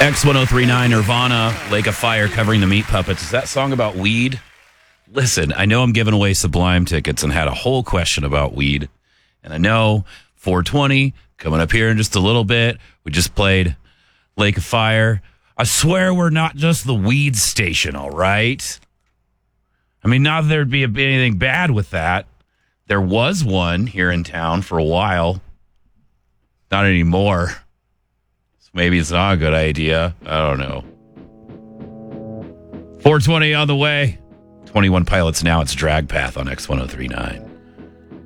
X1039 Nirvana, Lake of Fire covering the Meat Puppets. Is that song about weed? Listen, I know I'm giving away Sublime tickets and had a whole question about weed. And I know 420 coming up here in just a little bit. We just played Lake of Fire. I swear we're not just the weed station, all right? I mean, not that there'd be anything bad with that. There was one here in town for a while. Not anymore. So maybe it's not a good idea. I don't know. 420 on the way. 21 Pilots now. It's Drag Path on X1039.